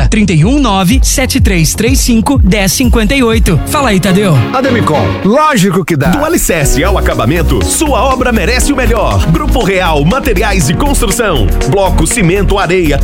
Liga 319-7335-1058. Fala aí, Tadeu. Ademicon, lógico que dá. Do alicerce ao acabamento, sua obra merece o melhor. Grupo Real Materiais de Construção. Bloco, cimento, areia,